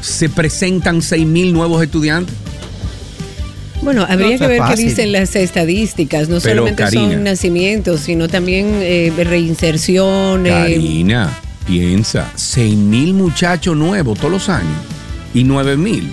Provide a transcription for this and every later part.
se presentan 6,000 nuevos estudiantes. Bueno, habría que ver qué dicen las estadísticas. No pero, solamente Karina, son nacimientos, sino también reinserción. Karina, piensa, 6,000 muchachos nuevos todos los años y 9,000.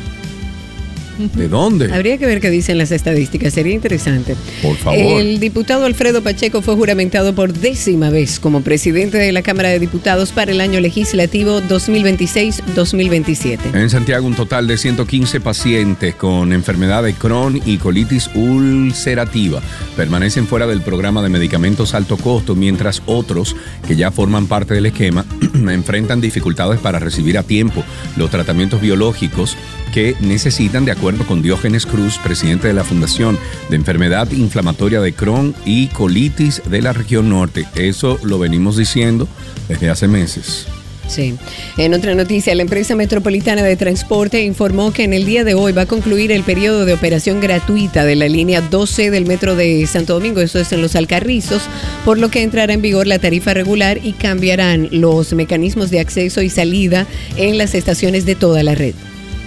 ¿De dónde? Habría que ver qué dicen las estadísticas, sería interesante. Por favor. El diputado Alfredo Pacheco fue juramentado por 10ª vez como presidente de la Cámara de Diputados para el año legislativo 2026-2027. En Santiago, un total de 115 pacientes con enfermedad de Crohn y colitis ulcerativa permanecen fuera del programa de medicamentos alto costo, mientras otros que ya forman parte del esquema enfrentan dificultades para recibir a tiempo los tratamientos biológicos que necesitan, de acuerdo con Diógenes Cruz, presidente de la Fundación de Enfermedad Inflamatoria de Crohn y Colitis de la región norte. Eso lo venimos diciendo desde hace meses. Sí. En otra noticia, la empresa metropolitana de transporte informó que en el día de hoy va a concluir el periodo de operación gratuita de la línea 12 del metro de Santo Domingo, eso es en Los Alcarrizos, por lo que entrará en vigor la tarifa regular y cambiarán los mecanismos de acceso y salida en las estaciones de toda la red.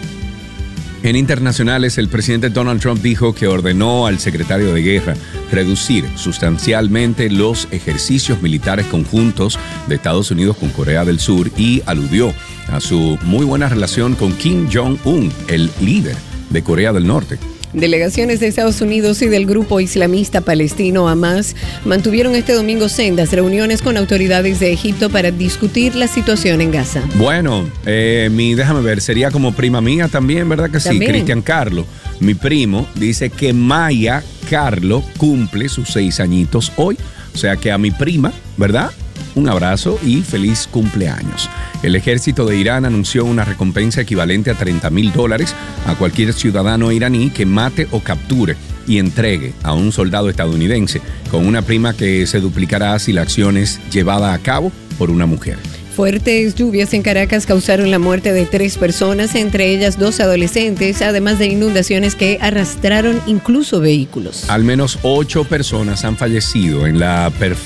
En internacionales, el presidente Donald Trump dijo que ordenó al secretario de Guerra reducir sustancialmente los ejercicios militares conjuntos de Estados Unidos con Corea del Sur y aludió a su muy buena relación con Kim Jong-un, el líder de Corea del Norte. Delegaciones de Estados Unidos y del grupo islamista palestino Hamas mantuvieron este domingo sendas reuniones con autoridades de Egipto para discutir la situación en Gaza. Bueno, déjame ver, sería como prima mía también, ¿verdad que sí? ¿También? Cristian Carlos, mi primo, dice que Maya Carlos cumple sus 6 añitos hoy. O sea que a mi prima, ¿verdad? Un abrazo y feliz cumpleaños. El ejército de Irán anunció una recompensa equivalente a $30,000 a cualquier ciudadano iraní que mate o capture y entregue a un soldado estadounidense, con una prima que se duplicará si la acción es llevada a cabo por una mujer. Fuertes lluvias en Caracas causaron la muerte de 3 personas, entre ellas 2 adolescentes, además de inundaciones que arrastraron incluso vehículos. Al menos 8 personas han fallecido en la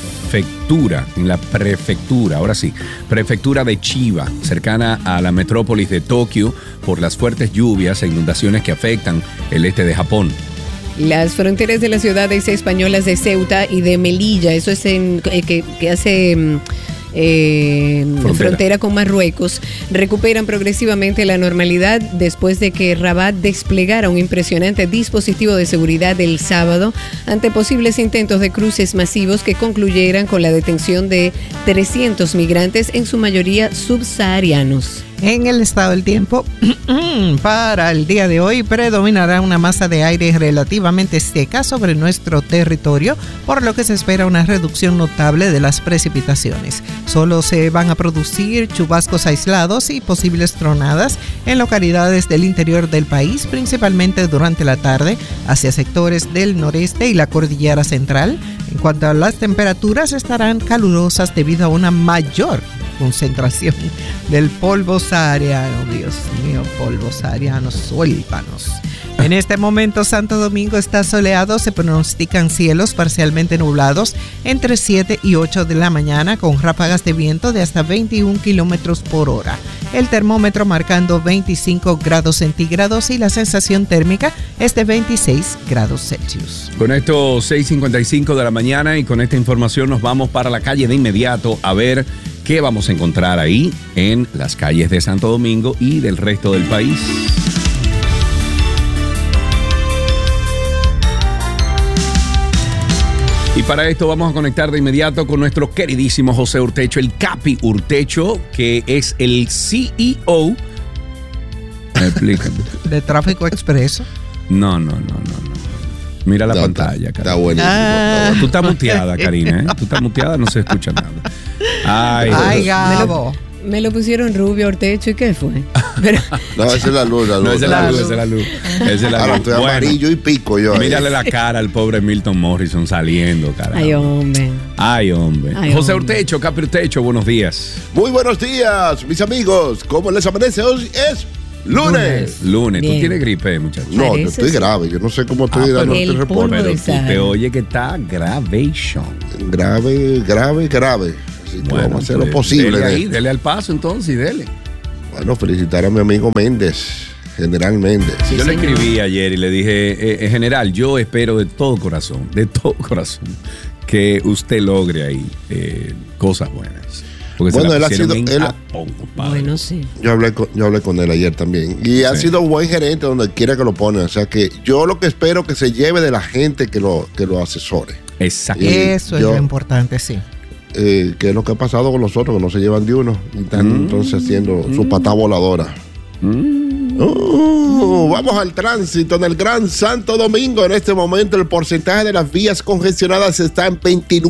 prefectura de Chiba, cercana a la metrópolis de Tokio, por las fuertes lluvias e inundaciones que afectan el este de Japón. Las fronteras de las ciudades españolas de Ceuta y de Melilla, eso es que hace frontera con Marruecos, recuperan progresivamente la normalidad después de que Rabat desplegara un impresionante dispositivo de seguridad el sábado ante posibles intentos de cruces masivos que concluyeran con la detención de 300 migrantes, en su mayoría subsaharianos. En el estado del tiempo, para el día de hoy predominará una masa de aire relativamente seca sobre nuestro territorio, por lo que se espera una reducción notable de las precipitaciones. Solo se van a producir chubascos aislados y posibles tronadas en localidades del interior del país, principalmente durante la tarde hacia sectores del noreste y la cordillera central. En cuanto a las temperaturas, estarán calurosas debido a una mayor concentración del polvo sahariano. Dios mío, polvo sahariano, suéltanos. En este momento, Santo Domingo está soleado, se pronostican cielos parcialmente nublados entre 7 y 8 de la mañana, con ráfagas de viento de hasta 21 kilómetros por hora. El termómetro marcando 25 grados centígrados y la sensación térmica es de 26 grados Celsius. Con esto, 6:55 de la mañana, y con esta información nos vamos para la calle de inmediato a ver qué vamos a encontrar ahí en las calles de Santo Domingo y del resto del país. Y para esto vamos a conectar de inmediato con nuestro queridísimo José Urtecho, el Capi Urtecho, que es el CEO. Explícame. ¿De Tráfico Expreso? No. Mira la pantalla, Karina. Está buenísimo. Tú estás muteada, Karina, ¿eh? Tú estás muteada, no se escucha nada. Ay, Gabo. Me lo pusieron rubio, Ortecho, ¿y qué fue? No, esa es la luz. No, esa es la luz. Ahora estoy amarillo y pico yo. Mírale la cara al pobre Milton Morrison saliendo, carajo. Ay, hombre. José Urtecho, Capi Urtecho, buenos días. Muy buenos días, mis amigos. ¿Cómo les amanece? Hoy es lunes. Lunes. ¿Tú tienes gripe, muchacho? No, yo estoy grave. Yo no sé cómo estoy dando este reporte. Pero tú te oye que está gravation. Grave. Así que vamos a hacer lo posible. Dele al paso entonces y dele. Bueno, felicitar a mi amigo Méndez, General Méndez. Yo le escribí ayer y le dije, general, yo espero de todo corazón, que usted logre ahí cosas buenas. Porque bueno, él ha sido. Bueno, sí. Yo hablé con él ayer también. Y ha sido un buen gerente donde quiera que lo pone. O sea que yo lo que espero que se lleve de la gente que lo asesore. Exacto. Eso es lo importante, sí. Que es lo que ha pasado con los otros, que no se llevan de uno. Y están entonces haciendo su patada voladora. Vamos al tránsito en el Gran Santo Domingo. En este momento el porcentaje de las vías congestionadas está en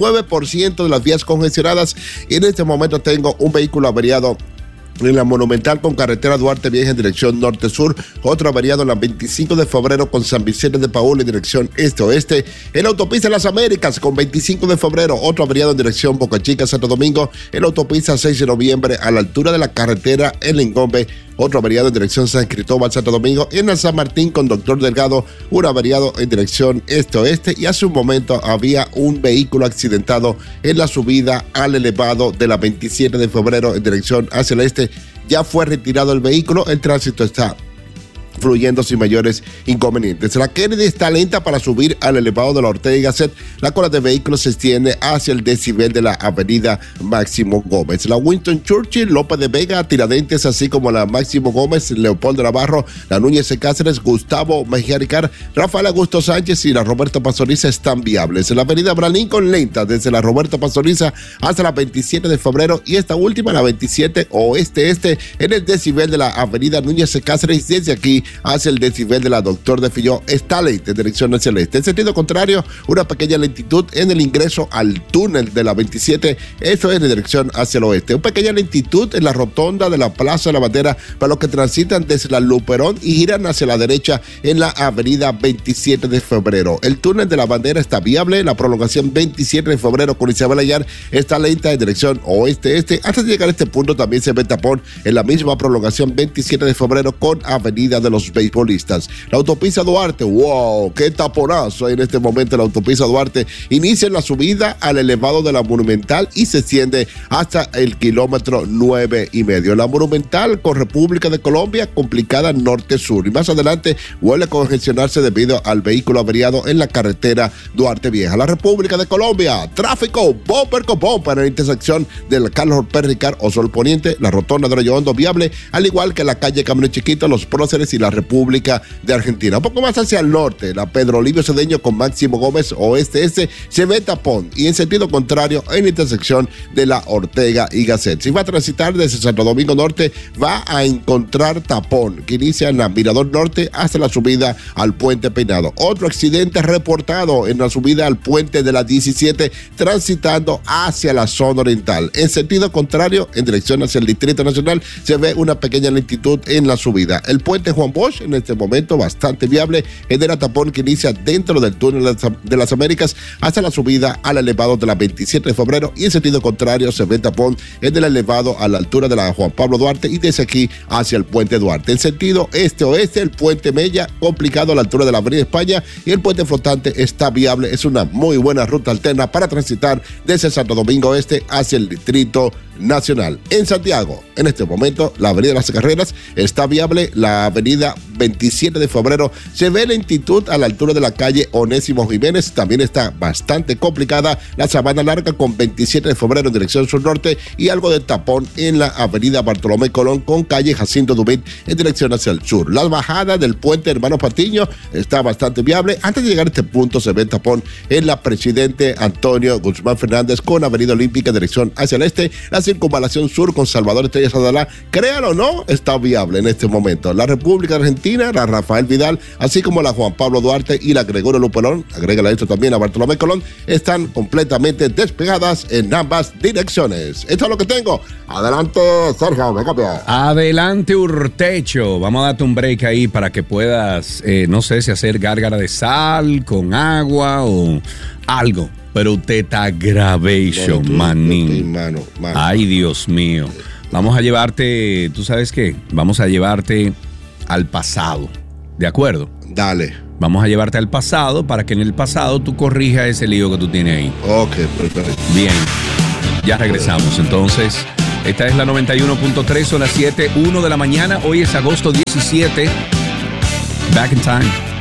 29% de las vías congestionadas, y en este momento tengo un vehículo averiado en la Monumental con carretera Duarte Vieja en dirección norte-sur, otro averiado en la 25 de febrero con San Vicente de Paúl en dirección este-oeste, en la autopista Las Américas con 25 de febrero, otro averiado en dirección Boca Chica, Santo Domingo, en la autopista 6 de noviembre a la altura de la carretera El Engombe, otro averiado en dirección San Cristóbal, Santo Domingo, en el San Martín con Doctor Delgado, un averiado en dirección este-oeste, y hace un momento había un vehículo accidentado en la subida al elevado de la 27 de febrero en dirección hacia el este. Ya fue retirado el vehículo, el tránsito está fluyendo sin mayores inconvenientes. La Kennedy está lenta para subir al elevado de la Ortega y Gasset. La cola de vehículos se extiende hacia el desnivel de la avenida Máximo Gómez. La Winston Churchill, López de Vega, Tiradentes, así como la Máximo Gómez, Leopoldo Navarro, la Núñez de Cáceres, Gustavo Mejía Ricard, Rafael Augusto Sánchez y la Roberto Pastoriza están viables. La avenida Abraham Lincoln lenta desde la Roberto Pastoriza hasta la 27 de febrero, y esta última, la 27 oeste-este, en el desnivel de la avenida Núñez de Cáceres, desde aquí hacia el desnivel de la Doctor de Filló está lenta en dirección hacia el este. En sentido contrario, una pequeña lentitud en el ingreso al túnel de la 27, eso es en dirección hacia el oeste. Una pequeña lentitud en la rotonda de la Plaza de la Bandera para los que transitan desde la Luperón y giran hacia la derecha en la avenida 27 de febrero. El túnel de la Bandera está viable, la prolongación 27 de febrero con Isabel Ayar está lenta en dirección oeste-este. Antes de llegar a este punto también se ve tapón en la misma prolongación 27 de febrero con avenida de los beisbolistas. La autopista Duarte, wow, qué taponazo hay en este momento. La autopista Duarte inicia en la subida al elevado de la Monumental y se extiende hasta el kilómetro 9,5. La Monumental con República de Colombia complicada norte-sur, y más adelante vuelve a congestionarse debido al vehículo averiado en la carretera Duarte Vieja. La República de Colombia, tráfico bumper con bumper en la intersección del Carlos Pérez Ricard o Sol Poniente, la rotonda de Arroyo Hondo viable, al igual que la calle Camino Chiquito, Los Próceres y la República de Argentina. Un poco más hacia el norte, la Pedro Olivio Cedeño con Máximo Gómez oeste-este, se ve tapón, y en sentido contrario en la intersección de la Ortega y Gasset. Si va a transitar desde Santo Domingo Norte, va a encontrar tapón que inicia en la Mirador Norte hasta la subida al Puente Peinado. Otro accidente reportado en la subida al Puente de la 17, transitando hacia la zona oriental. En sentido contrario, en dirección hacia el Distrito Nacional, se ve una pequeña lentitud en la subida. El Puente Juan Bosch en este momento bastante viable, genera tapón que inicia dentro del túnel de las Américas hasta la subida al elevado de la 27 de febrero, y en sentido contrario se ve tapón en el elevado a la altura de la Juan Pablo Duarte y desde aquí hacia el Puente Duarte. En sentido este-oeste, el Puente Mella complicado a la altura de la Avenida España, y el Puente Flotante está viable. Es una muy buena ruta alterna para transitar desde Santo Domingo Este hacia el Distrito Nacional. En Santiago, en este momento, la Avenida Las Carreras está viable, la Avenida 27 de febrero se ve lentitud a la altura de la calle Onésimo Jiménez, también está bastante complicada la Sabana Larga con 27 de febrero en dirección sur-norte, y algo de tapón en la Avenida Bartolomé Colón con calle Jacinto Dumit en dirección hacia el sur. La bajada del Puente Hermano Patiño está bastante viable. Antes de llegar a este punto se ve tapón en la Presidente Antonio Guzmán Fernández con Avenida Olímpica en dirección hacia el este. La circunvalación sur con Salvador Estrella Sadalá, créalo o no, está viable en este momento. La República de Argentina, la Rafael Vidal, así como la Juan Pablo Duarte y la Gregorio Luperón, agrégale esto también a Bartolomé Colón, están completamente despegadas en ambas direcciones. Esto es lo que tengo. Adelante, Sergio, me copia. Adelante, Urtecho. Vamos a darte un break ahí para que puedas, no sé si hacer gárgara de sal con agua o algo. Pero usted está gravísimo, manín. Mano. Ay, Dios mío. Vamos a llevarte, ¿tú sabes qué? Vamos a llevarte al pasado. ¿De acuerdo? Dale. Vamos a llevarte al pasado para que en el pasado tú corrijas ese lío que tú tienes ahí. Ok, perfecto. Bien. Ya regresamos. Entonces, Esta es la 91.3, son las 7:01 de la mañana. Hoy es agosto 17. Back in time.